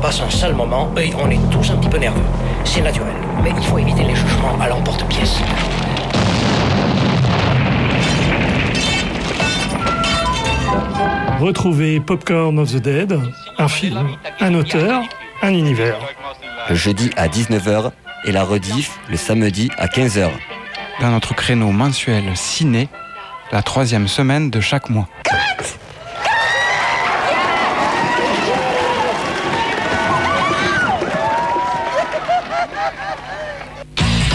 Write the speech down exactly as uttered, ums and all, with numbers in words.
passe un sale moment et on est tous un petit peu nerveux. C'est naturel, mais il faut éviter les jugements à l'emporte-pièce. Retrouvez Popcorn of the Dead, un film, un auteur, un univers. Le jeudi à dix-neuf heures et la rediff le samedi à quinze heures. Dans notre créneau mensuel ciné, la troisième semaine de chaque mois.